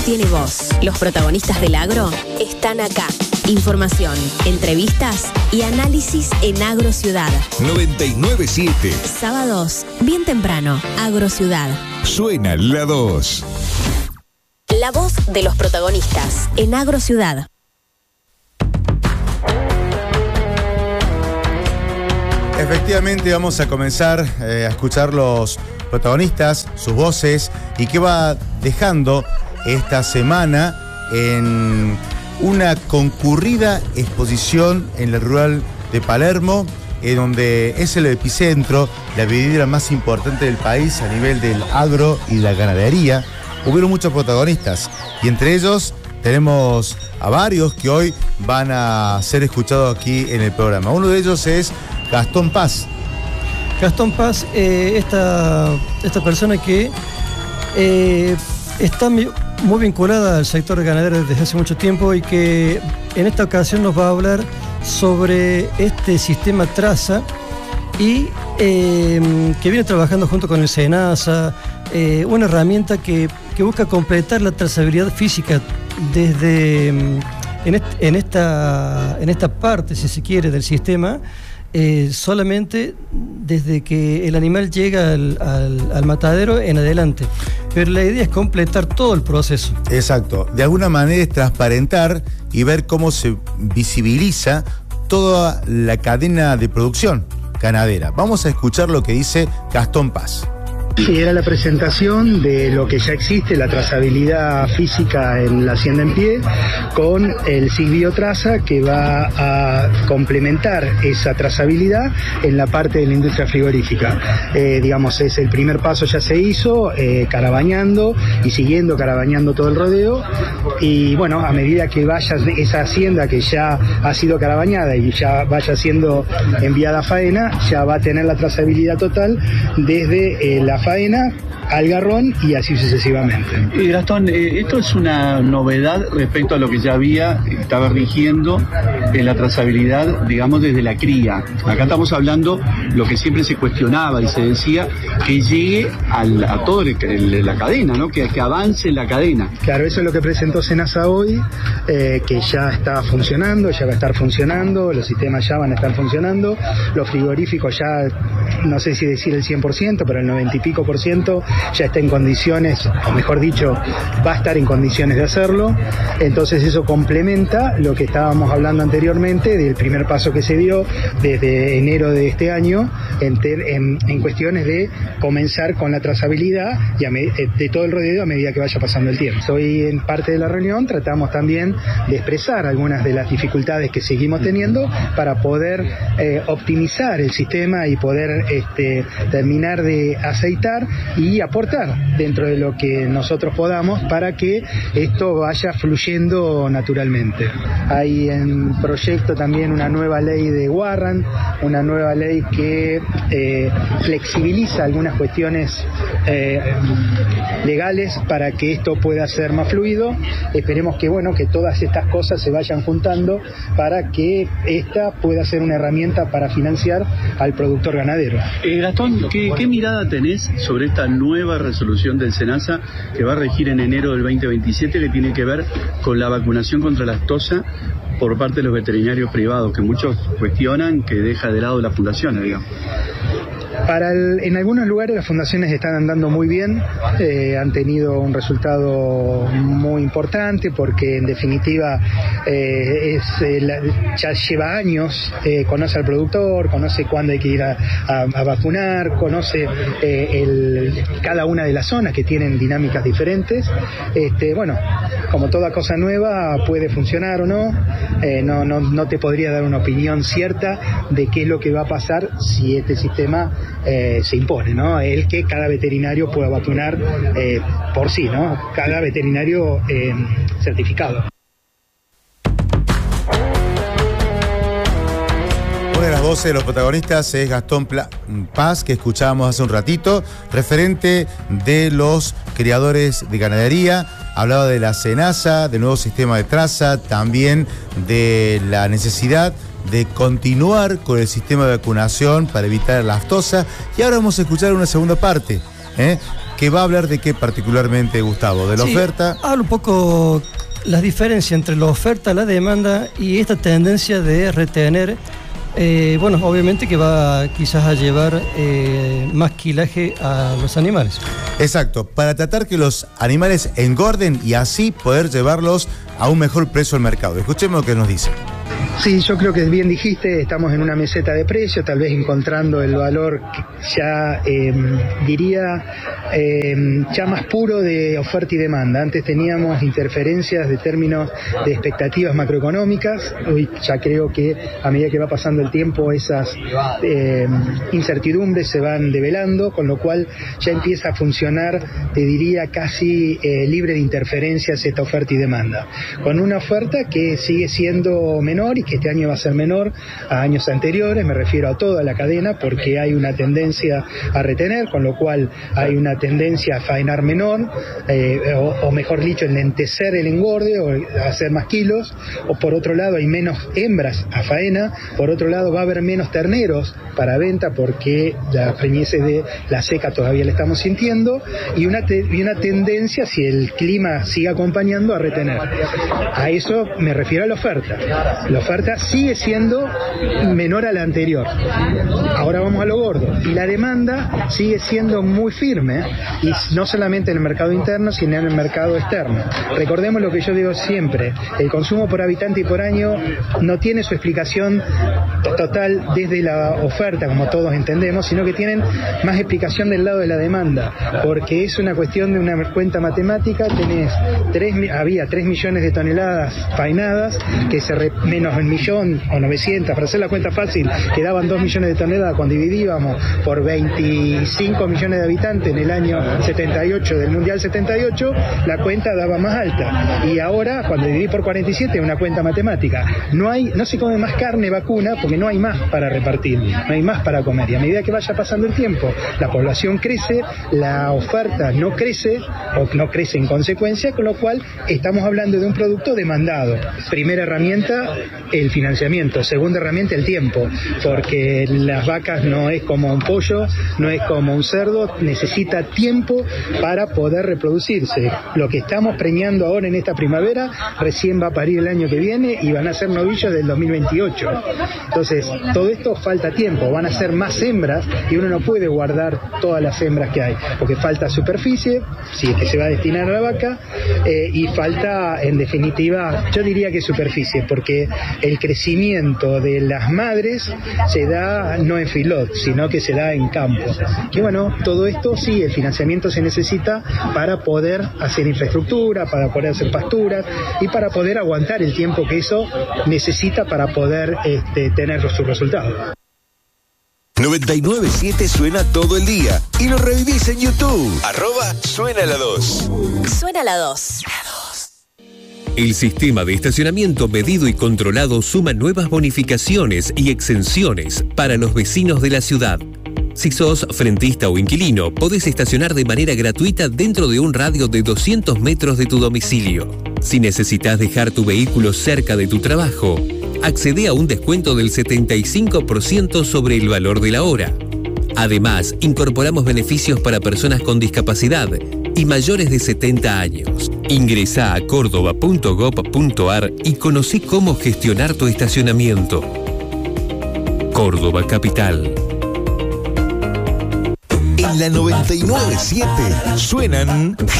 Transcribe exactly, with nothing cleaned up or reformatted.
tiene voz. Los protagonistas del agro están acá. Información, entrevistas y análisis en Agrociudad. noventa y nueve punto siete. Sábados, bien temprano, Agrociudad. Suena la dos. La voz de los protagonistas en Agrociudad. Efectivamente, vamos a comenzar eh, a escuchar los protagonistas, sus voces y qué va dejando esta semana en una concurrida exposición en la rural de Palermo, en donde es el epicentro, la vidriera más importante del país a nivel del agro y la ganadería. Hubieron muchos protagonistas y entre ellos tenemos a varios que hoy van a ser escuchados aquí en el programa. Uno de ellos es Gastón Paz. Gastón Paz, eh, esta, esta persona que eh, está muy vinculada al sector ganadero desde hace mucho tiempo y que en esta ocasión nos va a hablar sobre este sistema Traza y eh, que viene trabajando junto con el SENASA, eh, una herramienta que, que busca completar la trazabilidad física desde en, est, en, esta, en esta parte, si se quiere, del sistema. Eh, solamente desde que el animal llega al, al, al matadero en adelante. Pero la idea es completar todo el proceso. Exacto. De alguna manera es transparentar y ver cómo se visibiliza toda la cadena de producción ganadera. Vamos a escuchar lo que dice Gastón Paz. Sí, era la presentación de lo que ya existe, la trazabilidad física en la hacienda en pie, con el Sigbio Traza, que va a complementar esa trazabilidad en la parte de la industria frigorífica. Eh, digamos, es el primer paso ya se hizo, eh, carabañando y siguiendo carabañando todo el rodeo. Y bueno, a medida que vaya esa hacienda que ya ha sido carabañada y ya vaya siendo enviada a faena, ya va a tener la trazabilidad total desde eh, la faena al garrón y así sucesivamente. Eh, Gastón, eh, esto es una novedad respecto a lo que ya había, estaba rigiendo en la trazabilidad, digamos, desde la cría. Acá estamos hablando lo que siempre se cuestionaba y se decía, que llegue al, a toda la cadena, ¿no? Que, que avance la cadena. Claro, eso es lo que presentó SENASA hoy, eh, que ya está funcionando, ya va a estar funcionando, los sistemas ya van a estar funcionando, los frigoríficos ya, no sé si decir el cien por ciento, pero el noventa y pico por ciento ya está en condiciones, o mejor dicho, va a estar en condiciones de hacerlo. Entonces eso complementa lo que estábamos hablando anteriormente del primer paso que se dio desde enero de este año en, ter, en, en cuestiones de comenzar con la trazabilidad y a me, de todo el rodeo a medida que vaya pasando el tiempo. Hoy en parte de la reunión tratamos también de expresar algunas de las dificultades que seguimos teniendo para poder eh, optimizar el sistema y poder este, terminar de aceitar y aportar dentro de lo que nosotros podamos para que esto vaya fluyendo naturalmente. Hay en proyecto también una nueva ley de Warren, una nueva ley que eh, flexibiliza algunas cuestiones eh, legales para que esto pueda ser más fluido. Esperemos que bueno que todas estas cosas se vayan juntando para que esta pueda ser una herramienta para financiar al productor ganadero. Eh, Gastón, ¿qué, ¿qué mirada tenés sobre esta nueva resolución del SENASA que va a regir en enero del veinte veintisiete, que tiene que ver con la vacunación contra la aftosa por parte de los veterinarios privados, que muchos cuestionan que deja de lado las fundaciones, digamos? Para el, en algunos lugares las fundaciones están andando muy bien, eh, han tenido un resultado muy importante porque en definitiva eh, es, eh, la, ya lleva años, eh, conoce al productor, conoce cuándo hay que ir a, a, a vacunar, conoce eh, el, cada una de las zonas que tienen dinámicas diferentes. Este, bueno, como toda cosa nueva puede funcionar o no, eh, no, no, no te podría dar una opinión cierta de qué es lo que va a pasar si este sistema Eh, se impone, ¿no? El que cada veterinario pueda vacunar eh, por sí, ¿no? Cada veterinario eh, certificado. Una de las voces de los protagonistas es Gastón Paz, que escuchábamos hace un ratito, referente de los criadores de ganadería. Hablaba de la SENASA, del nuevo sistema de traza, también de la necesidad de continuar con el sistema de vacunación para evitar la aftosa. Y ahora vamos a escuchar una segunda parte, ¿eh? que va a hablar de qué particularmente, Gustavo, de la sí, oferta. Hablo un poco las diferencias entre la oferta, la demanda y esta tendencia de retener, eh, bueno, obviamente que va quizás a llevar eh, más quilaje a los animales. Exacto, para tratar que los animales engorden y así poder llevarlos a un mejor precio al mercado. Escuchemos lo que nos dice. Sí, yo creo que bien dijiste, estamos en una meseta de precio, tal vez encontrando el valor ya, eh, diría, eh, ya más puro de oferta y demanda. Antes teníamos interferencias de términos de expectativas macroeconómicas, hoy ya creo que a medida que va pasando el tiempo esas eh, incertidumbres se van develando, con lo cual ya empieza a funcionar, te diría, casi eh, libre de interferencias esta oferta y demanda, con una oferta que sigue siendo menor y que este año va a ser menor a años anteriores, me refiero a toda la cadena, porque hay una tendencia a retener, con lo cual hay una tendencia a faenar menor, eh, o, o mejor dicho, enlentecer el engorde o hacer más kilos, o por otro lado hay menos hembras a faena, por otro lado va a haber menos terneros para venta porque la preñeces de la seca todavía la estamos sintiendo, y una, te, y una tendencia, si el clima sigue acompañando, a retener. A eso me refiero a la oferta. La oferta sigue siendo menor a la anterior. Ahora vamos a lo gordo. Y la demanda sigue siendo muy firme, y no solamente en el mercado interno, sino en el mercado externo. Recordemos lo que yo digo siempre, el consumo por habitante y por año no tiene su explicación total desde la oferta, como todos entendemos, sino que tienen más explicación del lado de la demanda, porque es una cuestión de una cuenta matemática. Tenés tres, había tres millones de toneladas faenadas, que se re, menos el millón o novecientos, para hacer la cuenta fácil, quedaban dos millones de toneladas cuando dividíamos por veinticinco millones de habitantes en el año setenta y ocho del Mundial setenta y ocho, la cuenta daba más alta. Y ahora, cuando dividí por cuarenta y siete, es una cuenta matemática. No hay, no se come más carne vacuna porque no hay más para repartir, no hay más para comer. Y a medida que vaya pasando el tiempo, la población crece, la oferta no crece o no crece en consecuencia, con lo cual estamos hablando de un producto demandado. Primera herramienta, el financiamiento. Segunda herramienta, el tiempo, porque las vacas no es como un pollo, no es como un cerdo, necesita tiempo para poder reproducirse. Lo que estamos preñando ahora en esta primavera recién va a parir el año que viene y van a ser novillos del dos mil veintiocho. Entonces, todo esto falta tiempo, van a ser más hembras y uno no puede guardar todas las hembras que hay, porque falta superficie, si es que se va a destinar a la vaca, eh, y falta, en definitiva, yo diría que superficie, porque el crecimiento de las madres se da no en filot, sino que se da en campo. Y bueno, todo esto sí, el financiamiento se necesita para poder hacer infraestructura, para poder hacer pasturas y para poder aguantar el tiempo que eso necesita para poder este, tener sus resultados. noventa y nueve punto siete suena todo el día y lo revivís en YouTube. Arroba Suena la dos. Suena la dos. El sistema de estacionamiento medido y controlado suma nuevas bonificaciones y exenciones para los vecinos de la ciudad. Si sos frentista o inquilino, podés estacionar de manera gratuita dentro de un radio de doscientos metros de tu domicilio. Si necesitas dejar tu vehículo cerca de tu trabajo, accede a un descuento del setenta y cinco por ciento sobre el valor de la hora. Además, incorporamos beneficios para personas con discapacidad y mayores de setenta años. Ingresá a córdoba punto gob punto ar y conocí cómo gestionar tu estacionamiento. Córdoba Capital. En la noventa y nueve punto siete suenan